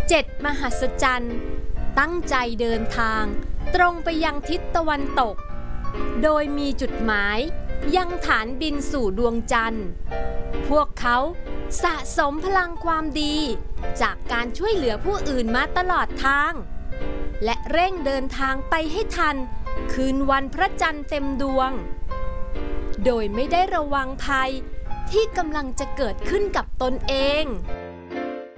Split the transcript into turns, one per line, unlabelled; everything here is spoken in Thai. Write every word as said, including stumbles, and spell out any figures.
เจ็ดมหัศจรรย์ตั้งใจเดินทางตรงไปยังทิศตะวันตกโดยมีจุดหมายยังฐานบินสู่ดวงจันทร์พวกเขาสะสมพลังความดีจากการช่วยเหลือผู้อื่นมาตลอดทางและเร่งเดินทางไปให้ทันคืนวันพระจันทร์เต็มดวงโดยไม่ได้ระวังภัยที่กำลังจะเกิดขึ้นกับตนเอง